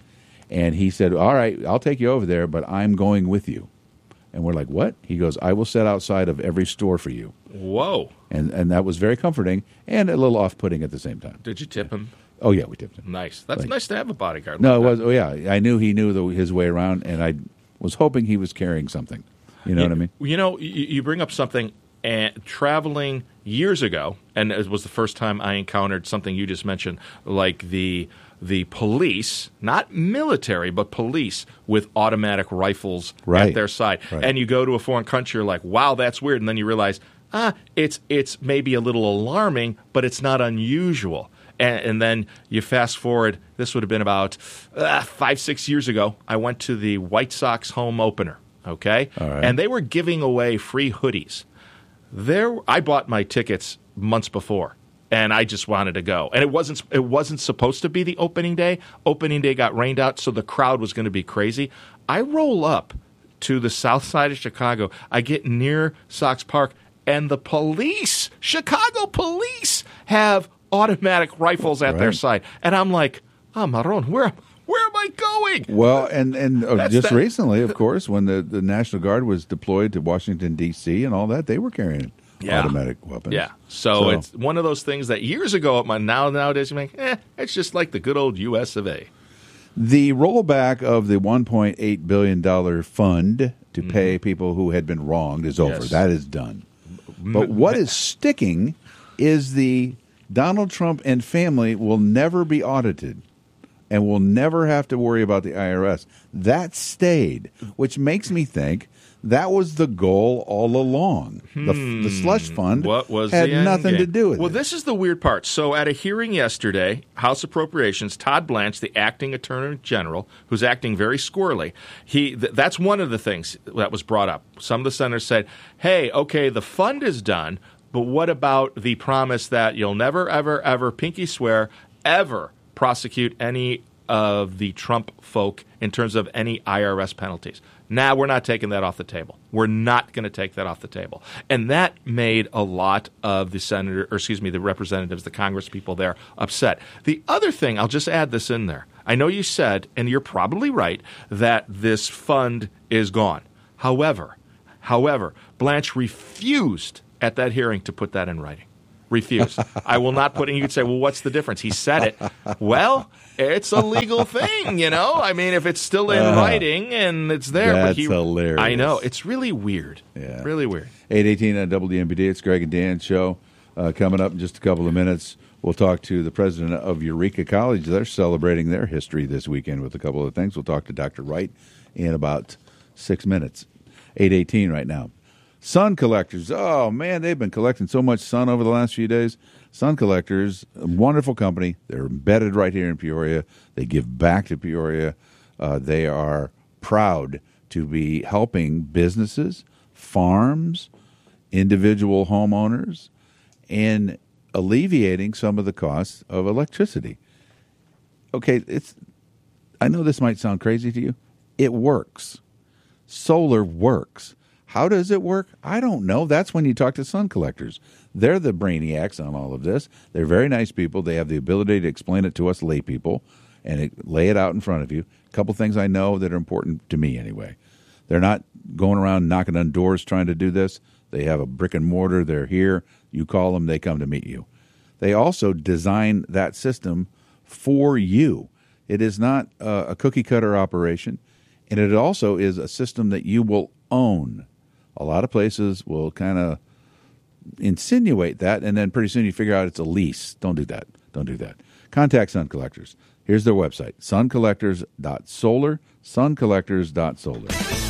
and he said, "All right, I'll take you over there, but I'm going with you." And we're like, "What?" He goes, "I will sit outside of every store for you." Whoa. And and that was very comforting and a little off-putting at the same time. Did you tip him? Oh, yeah, we tipped him. Nice. That's Like- nice to have a bodyguard. No, it like was. Oh, yeah. I knew he knew the, his way around, and I was hoping he was carrying something. You know you, what I mean? You know, you, you bring up something. And traveling years ago, and it was the first time I encountered something you just mentioned, like the the police, not military, but police with automatic rifles Right. at their side. Right. And you go to a foreign country, you're like, wow, that's weird. And then you realize, ah, it's it's maybe a little alarming, but it's not unusual. And, and then you fast forward, this would have been about uh, five, six years ago. I went to the White Sox home opener, okay? All right. And they were giving away free hoodies. There, I bought my tickets months before, and I just wanted to go. And it wasn't it wasn't supposed to be the opening day. Opening day got rained out, so the crowd was going to be crazy. I roll up to the south side of Chicago. I get near Sox Park, and the police, Chicago police, have automatic rifles at their Right. side. And I'm like, oh, Marron, where where am I going? Well, and, and uh, That's just that- recently, of course, when the, the National Guard was deployed to Washington, D C and all that, they were carrying Yeah. automatic weapons. Yeah. So, it's one of those things that years ago, my now nowadays you make, eh, it's just like the good old U S of A. The rollback of the one point eight billion dollars fund to pay people who had been wronged is over. Yes. That is done. But what is sticking is the Donald Trump and family will never be audited and will never have to worry about the I R S. That stayed, which makes me think that was the goal all along. The, the slush fund What was had the end nothing to game? do with well, it. this is the weird part. So, at a hearing yesterday, House Appropriations, Todd Blanche, the acting Attorney General, who's acting very squirrely, he th- that's one of the things that was brought up. Some of the senators said, "Hey, okay, the fund is done, but what about the promise that you'll never, ever, ever, pinky swear, ever prosecute any of the Trump folk in terms of any I R S penalties?" Now, we're not taking that off the table. We're not going to take that off the table. And that made a lot of the senator, or excuse me, the representatives, the Congress people there upset. The other thing, I'll just add this in there. I know you said, and you're probably right, that this fund is gone. However, however, Blanche refused at that hearing to put that in writing. Refused. I will not put it. You could say, well, what's the difference? He said it. Well, it's a legal thing, you know? I mean, if it's still in Uh, writing and it's there. that's but he, hilarious. I know. It's really weird. Yeah. Really weird. eight eighteen on W D M B D. It's Greg and Dan show. Uh, coming up in just a couple of minutes, we'll talk to the president of Eureka College. They're celebrating their history this weekend with a couple of things. We'll talk to Doctor Wright in about six minutes. eight eighteen right now. Sun Collectors. Oh, man, they've been collecting so much sun over the last few days. Sun Collectors, a wonderful company. They're embedded right here in Peoria. They give back to Peoria. Uh, they are proud to be helping businesses, farms, individual homeowners, in alleviating some of the costs of electricity. Okay, it's. I know this might sound crazy to you. It works. Solar works. How does it work? I don't know. That's when you talk to Sun Collectors. They're the brainiacs on all of this. They're very nice people. They have the ability to explain it to us lay people and it, lay it out in front of you. A couple things I know that are important to me anyway. They're not going around knocking on doors trying to do this. They have a brick and mortar. They're here. You call them, they come to meet you. They also design that system for you. It is not uh, a cookie-cutter operation, and it also is a system that you will own. A lot of places will kind of insinuate that, and then pretty soon you figure out it's a lease. Don't do that. Don't do that. Contact Sun Collectors. Here's their website, sun collectors dot solar, sun collectors dot solar.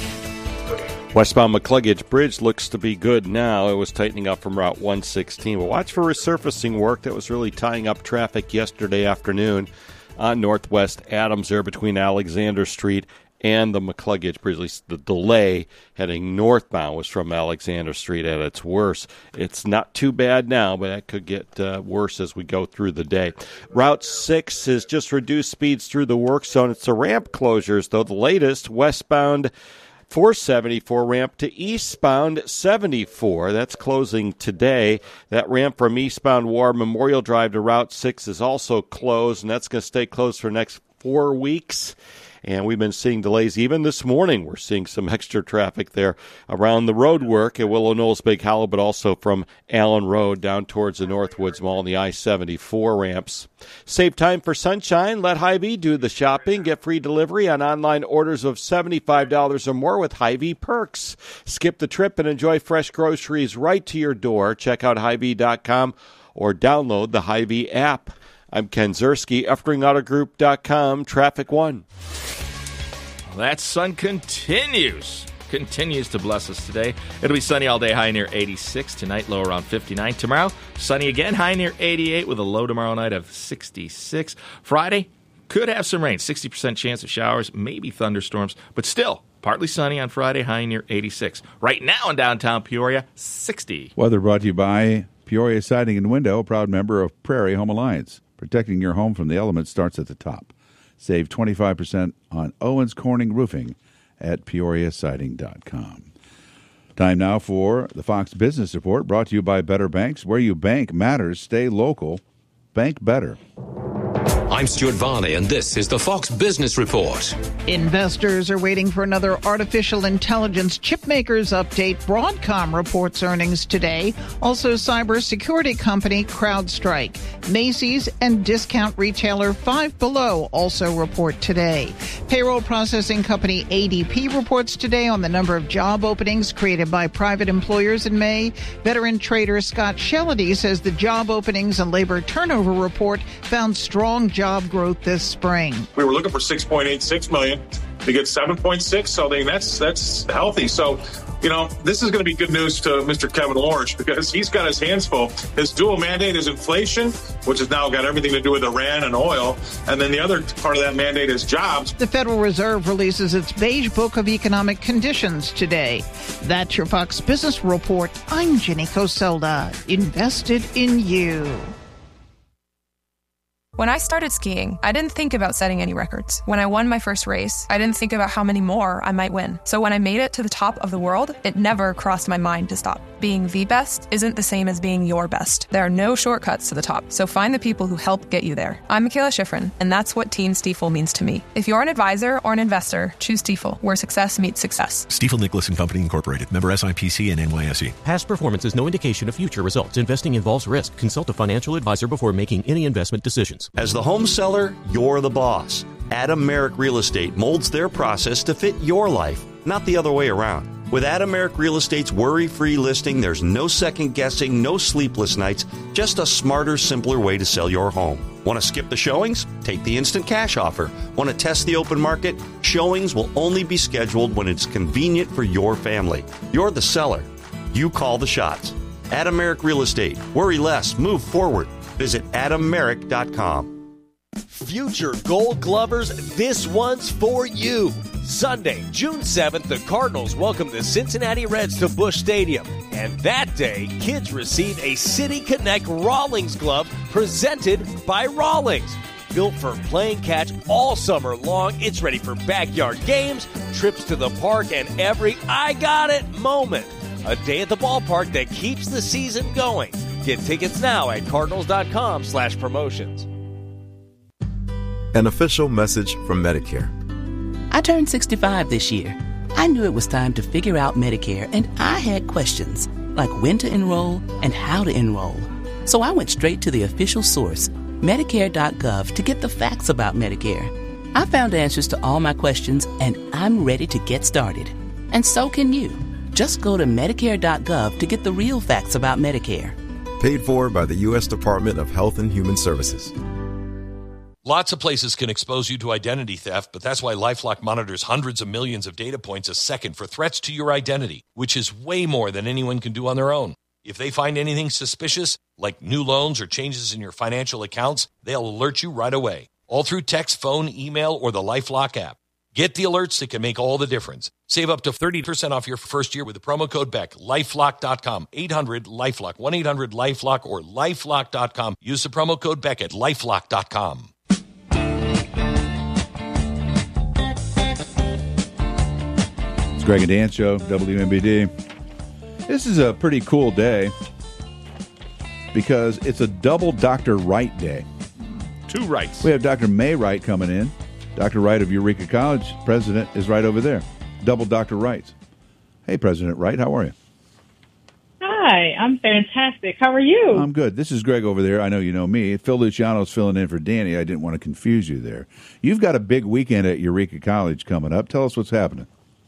Westbound McCluggage Bridge looks to be good now. It was tightening up from Route one sixteen. But watch for resurfacing work that was really tying up traffic yesterday afternoon on Northwest Adams there between Alexander Street and the McCluggage Bridge. At least the delay heading northbound was from Alexander Street at its worst. It's not too bad now, but that could get uh, worse as we go through the day. Route six has just reduced speeds through the work zone. It's the ramp closures, though. The latest, westbound four seventy-four ramp to eastbound seventy-four. That's closing today. That ramp from eastbound War Memorial Drive to Route six is also closed, and that's going to stay closed for the next four weeks. And we've been seeing delays even this morning. We're seeing some extra traffic there around the road work at Willow Knolls Big Hollow, but also from Allen Road down towards the Northwoods Mall and the I seventy-four ramps. Save time for sunshine. Let Hy-Vee do the shopping. Get free delivery on online orders of seventy-five dollars or more with Hy-Vee Perks. Skip the trip and enjoy fresh groceries right to your door. Check out Hy Vee dot com or download the Hy-Vee app. I'm Ken Zerski, Efring Auto Group dot com, Traffic One. Well, that sun continues. Continues to bless us today. It'll be sunny all day, high near eighty-six. Tonight, low around fifty-nine. Tomorrow, sunny again, high near eighty-eight with a low tomorrow night of sixty-six. Friday, could have some rain. sixty percent chance of showers, maybe thunderstorms, but still partly sunny on Friday, high near eighty-six. Right now in downtown Peoria, sixty. Weather brought to you by Peoria Siding and Window, a proud member of Prairie Home Alliance. Protecting your home from the elements starts at the top. Save twenty-five percent on Owens Corning Roofing at peoria siding dot com. Time now for the Fox Business Report, brought to you by Better Banks. Where you bank matters. Stay local. Bank better. I'm Stuart Varney, and this is the Fox Business Report. Investors are waiting for another artificial intelligence chipmakers update. Broadcom reports earnings today. Also, cybersecurity company CrowdStrike. Macy's and discount retailer Five Below also report today. Payroll processing company A D P reports today on the number of job openings created by private employers in May. Veteran trader Scott Shellady says the job openings and labor turnover report found strong job growth this spring. We were looking for six point eight six million. We get seven point six, so I think that's that's healthy. So, you know, this is going to be good news to Mister Kevin Lorsch because he's got his hands full. His dual mandate is inflation, which has now got everything to do with Iran and oil. And then the other part of that mandate is jobs. The Federal Reserve releases its Beige Book of Economic Conditions today. That's your Fox Business Report. I'm Jenny Coselda, invested in you. When I started skiing, I didn't think about setting any records. When I won my first race, I didn't think about how many more I might win. So when I made it to the top of the world, it never crossed my mind to stop. Being the best isn't the same as being your best. There are no shortcuts to the top, so find the people who help get you there. I'm Michaela Schifrin, and that's what Team Stiefel means to me. If you're an advisor or an investor, choose Stiefel, where success meets success. Stiefel Nicholas and Company Incorporated. Member S I P C and N Y S E. Past performance is no indication of future results. Investing involves risk. Consult a financial advisor before making any investment decisions. As the home seller, you're the boss. Adam Merrick Real Estate molds their process to fit your life, not the other way around. With Adam Merrick Real Estate's worry-free listing, there's no second guessing, no sleepless nights, just a smarter, simpler way to sell your home. Want to skip the showings? Take the instant cash offer. Want to test the open market? Showings will only be scheduled when it's convenient for your family. You're the seller. You call the shots. Adam Merrick Real Estate. Worry less. Move forward. Visit adam merrick dot com. Future Gold Glovers, this one's for you. Sunday, June seventh, the Cardinals welcome the Cincinnati Reds to Busch Stadium. And that day, kids receive a City Connect Rawlings glove presented by Rawlings. Built for playing catch all summer long, it's ready for backyard games, trips to the park, and every I got it moment. A day at the ballpark that keeps the season going. Get tickets now at cardinals.com slash promotions. An official message from Medicare. I turned sixty-five this year. I knew it was time to figure out Medicare, and I had questions, like when to enroll and how to enroll. So I went straight to the official source, Medicare dot gov to get the facts about Medicare. I found answers to all my questions, and I'm ready to get started. And so can you. Just go to Medicare dot gov to get the real facts about Medicare. Paid for by the U S Department of Health and Human Services. Lots of places can expose you to identity theft, but that's why LifeLock monitors hundreds of millions of data points a second for threats to your identity, which is way more than anyone can do on their own. If they find anything suspicious, like new loans or changes in your financial accounts, they'll alert you right away, all through text, phone, email, or the LifeLock app. Get the alerts that can make all the difference. Save up to thirty percent off your first year with the promo code Beck. LifeLock dot com, eight hundred LifeLock, one eight hundred LifeLock, or LifeLock dot com. Use the promo code Beck at LifeLock dot com. It's Greg and Dan Show, W M B D. This is a pretty cool day because it's a double Doctor Wright day. Two Wrights. We have Doctor May Wright coming in. Doctor Wright of Eureka College, president, is right over there. Double Doctor Wrights. Hey, President Wright, how are you? Hi, I'm fantastic. How are you? I'm good. This is Greg over there. I know you know me. Phil Luciano's filling in for Danny. I didn't want to confuse you there. You've got a big weekend at Eureka College coming up. Tell us what's happening.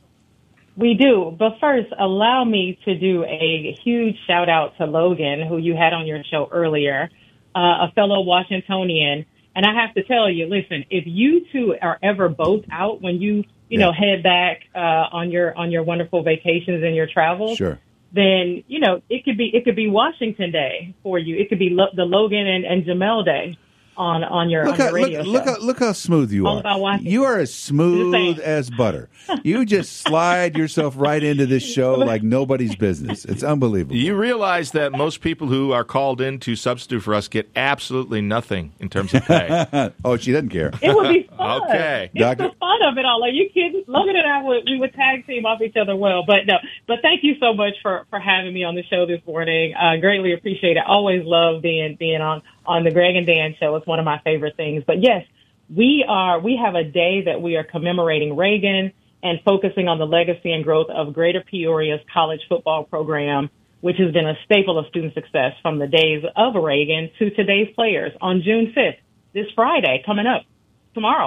We do. But first, allow me to do a huge shout out to Logan, who you had on your show earlier, uh, a fellow Washingtonian. And I have to tell you, listen, if you two are ever both out when you, you yeah. know, head back uh, on your on your wonderful vacations and your travels, sure. then, you know, it could be it could be Washington Day for you. It could be Lo- the Logan and, and Jamel Day on, on your, look on your how, radio look, show. Look how, look how smooth you All are. about Washington. You are as smooth as butter. You just slide yourself right into this show like nobody's business. It's unbelievable. You realize that most people who are called in to substitute for us get absolutely nothing in terms of pay. Oh, she doesn't care. It would be fun. Okay. It's Doctor the fun of it all. Are you kidding? Logan and I would we would tag team off each other well. But no. But thank you so much for, for having me on the show this morning. I uh, greatly appreciate it. Always love being being on, on the Greg and Dan show. It's one of my favorite things. But yes, we are we have a day that we are commemorating Reagan and focusing on the legacy and growth of Greater Peoria's college football program, which has been a staple of student success from the days of Reagan to today's players on June fifth, this Friday, coming up tomorrow.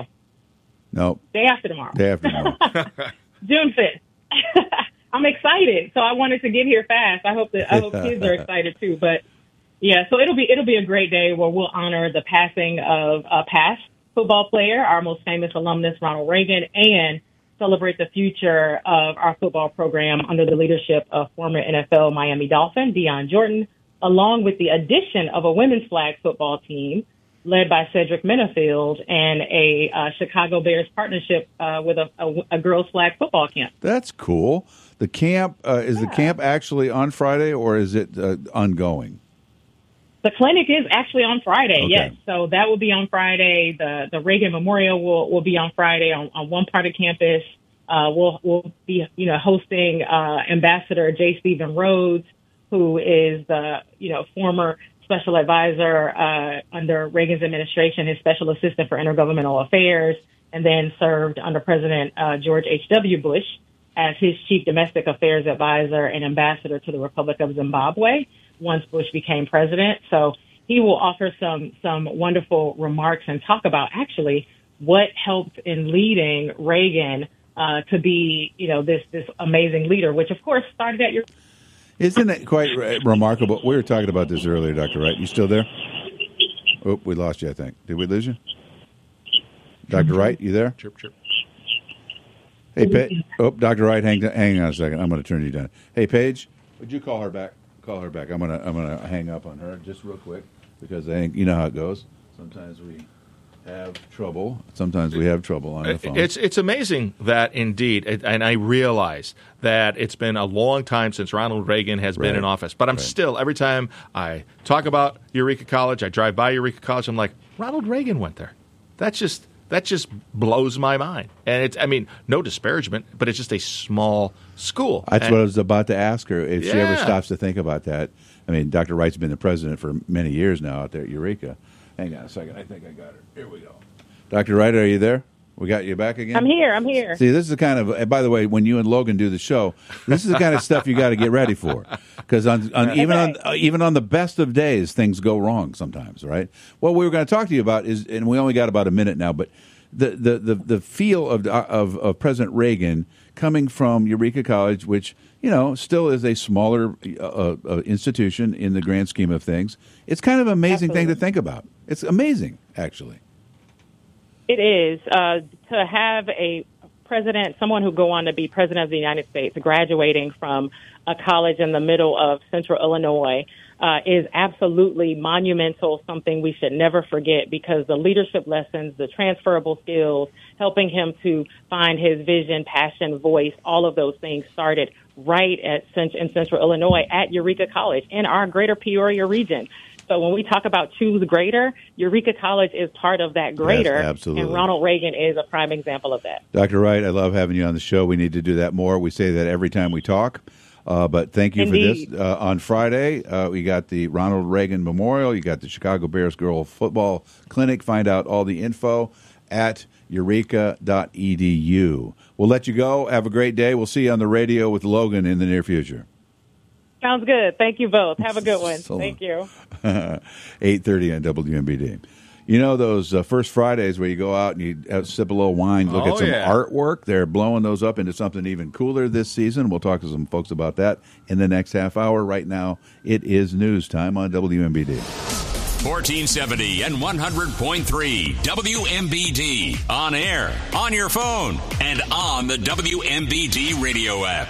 No. Day after tomorrow. Day after tomorrow. June fifth. I'm excited, so I wanted to get here fast. I hope that I hope kids are excited too. But yeah, so it'll be it'll be a great day where we'll honor the passing of a past football player, our most famous alumnus, Ronald Reagan, and celebrate the future of our football program under the leadership of former N F L Miami Dolphin Deion Jordan, along with the addition of a women's flag football team led by Cedric Minifield and a uh, Chicago Bears partnership uh, with a, a, a girls flag football camp. That's cool. The camp, uh, is yeah. the camp actually on Friday or is it uh, ongoing? The clinic is actually on Friday, okay. yes. So that will be on Friday. The the Reagan Memorial will, will be on Friday on, on one part of campus. Uh, we'll we'll be you know hosting uh, Ambassador J. Stephen Rhodes, who is the you know former special advisor uh, under Reagan's administration, his special assistant for intergovernmental affairs, and then served under President uh, George H W. Bush as his chief domestic affairs advisor and ambassador to the Republic of Zimbabwe once Bush became president. So he will offer some some wonderful remarks and talk about actually what helped in leading Reagan uh, to be, you know, this this amazing leader, which of course started at your. Isn't it quite re- remarkable? We were talking about this earlier, Doctor Wright. You still there? Oh, we lost you, I think. Did we lose you? Doctor Wright, you there? Chirp, chirp. Hey, Paige. Oh, Doctor Wright, hang, hang on a second. I'm going to turn you down. Hey, Paige, would you call her back? Call her back. I'm gonna I'm gonna hang up on her just real quick because I think you know how it goes. Sometimes we have trouble. Sometimes we have trouble on the phone. It's it's amazing that indeed, and I realize that it's been a long time since Ronald Reagan has Right. been in office. But I'm Right. still, every time I talk about Eureka College, I drive by Eureka College, I'm like, Ronald Reagan went there. That's just that just blows my mind. And it's, I mean, no disparagement, but it's just a small school. That's and, what I was about to ask her if she ever Yeah. stops to think about that. I mean, Doctor Wright's been the president for many years now out there at Eureka. Hang on a second. I think I got her. Here we go. Doctor Wright, are you there? We got you back again? I'm here. I'm here. See, this is the kind of, and by the way, when you and Logan do the show, this is the kind of stuff you got to get ready for. Because on, on, even on uh, even on the best of days, things go wrong sometimes, right? What we were going to talk to you about is, and we only got about a minute now, but the the, the, the feel of, of of President Reagan coming from Eureka College, which, you know, still is a smaller uh, uh, institution in the grand scheme of things. It's kind of an amazing Absolutely. thing to think about. It's amazing, actually. It is. Uh, to have a president, someone who go on to be president of the United States, graduating from a college in the middle of central Illinois, uh, is absolutely monumental, something we should never forget, because the leadership lessons, the transferable skills, helping him to find his vision, passion, voice, all of those things started right at in central Illinois at Eureka College in our greater Peoria region. So when we talk about choose greater, Eureka College is part of that greater. Yes, absolutely. And Ronald Reagan is a prime example of that. Doctor Wright, I love having you on the show. We need to do that more. We say that every time we talk. Uh, but thank you Indeed. for this. Uh, on Friday, uh, we got the Ronald Reagan Memorial. You got the Chicago Bears Girl Football Clinic. Find out all the info at eureka dot e d u. We'll let you go. Have a great day. We'll see you on the radio with Logan in the near future. Sounds good. Thank you both. Have a good one. So Thank you. eight thirty on W M B D. You know those uh, first Fridays where you go out and you uh, sip a little wine, look Oh, at some yeah. artwork? They're blowing those up into something even cooler this season. We'll talk to some folks about that in the next half hour. Right now, it is news time on W M B D. fourteen seventy and one hundred point three W M B D. On air, on your phone, and on the W M B D radio app.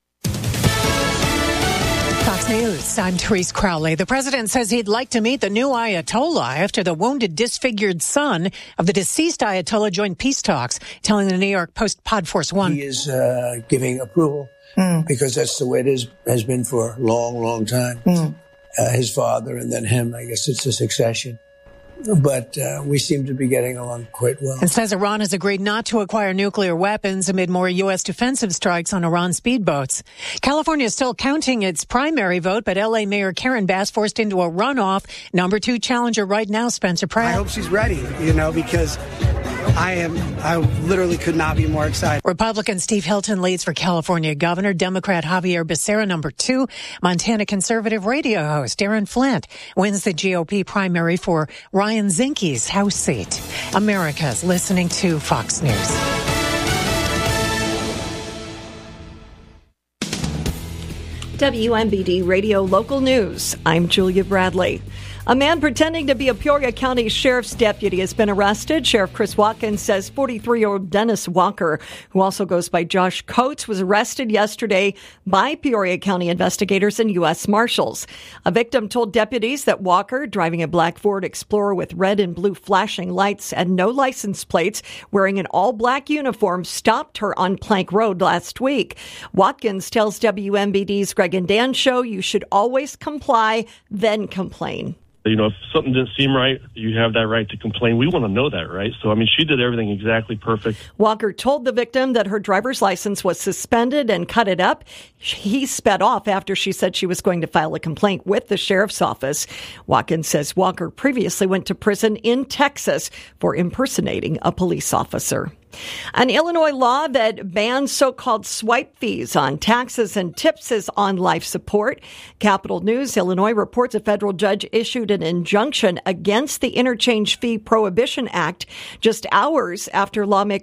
Fox News, I'm Therese Crowley. The president says he'd like to meet the new Ayatollah after the wounded, disfigured son of the deceased Ayatollah joined peace talks, telling the New York Post Pod Force One. He is uh, giving approval mm. because that's the way it is, has been for a long, long time. Mm. Uh, his father and then him, I guess it's a succession. But uh, we seem to be getting along quite well. And says Iran has agreed not to acquire nuclear weapons amid more U S defensive strikes on Iran speedboats. California is still counting its primary vote, but L A Mayor Karen Bass forced into a runoff. Number two challenger right now, Spencer Pratt. I hope she's ready, you know, because I am, I literally could not be more excited. Republican Steve Hilton leads for California governor. Democrat Javier Becerra, number two. Montana conservative radio host Aaron Flint wins the G O P primary for Ryan Zinke's House seat. America's listening to Fox News. W M B D Radio Local News. I'm Julia Bradley. A man pretending to be a Peoria County Sheriff's deputy has been arrested. Sheriff Chris Watkins says forty-three-year-old Dennis Walker, who also goes by Josh Coates, was arrested yesterday by Peoria County investigators and U S Marshals. A victim told deputies that Walker, driving a black Ford Explorer with red and blue flashing lights and no license plates, wearing an all-black uniform, stopped her on Plank Road last week. Watkins tells W M B D's Greg and Dan show you should always comply, then complain. You know, if something didn't seem right, you have that right to complain. We want to know that, right? So, I mean, she did everything exactly perfect. Walker told the victim that her driver's license was suspended and cut it up. He sped off after she said she was going to file a complaint with the sheriff's office. Watkins says Walker previously went to prison in Texas for impersonating a police officer. An Illinois law that bans so-called swipe fees on taxes and tips is on life support. Capital News Illinois reports a federal judge issued an injunction against the Interchange Fee Prohibition Act just hours after lawmakers